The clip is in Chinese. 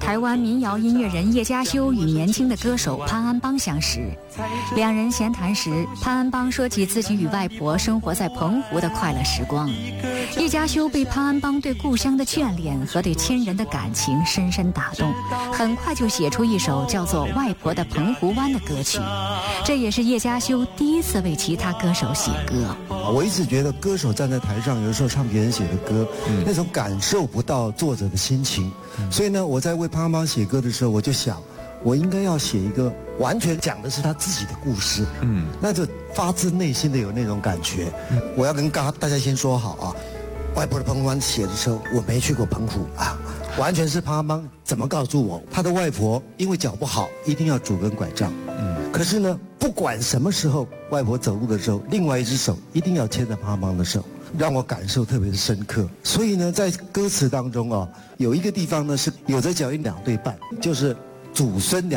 台湾民谣音乐人叶嘉修与年轻的歌手潘安邦相识。两人闲谈时，潘安邦说起自己与外婆生活在澎湖的快乐时光。叶嘉修被潘安邦对故乡的眷恋和对亲人的感情深深打动，很快就写出一首叫做《外婆的澎湖湾》的歌曲。这也是叶嘉修第一次为其他歌手写歌。 我一直觉得歌手站在台上，有时候唱别人写的歌，那种感受不到作者的心情。所以呢，我在为潘安邦写歌的时候，我就想，我应该要写一个完全讲的是他自己的故事。那就发自内心的有那种感觉。我要跟大家先说好啊，外婆的澎湖湾写的时候，我没去过澎湖啊，完全是潘安邦怎么告诉我，他的外婆因为脚不好，一定要拄根拐杖。可是呢，不管什么时候外婆走路的时候，另外一只手一定要牵着潘安邦的手，让我感受特别的深刻。所以呢，在歌词当中啊，有一个地方呢是有着脚印两对半，就是祖孙两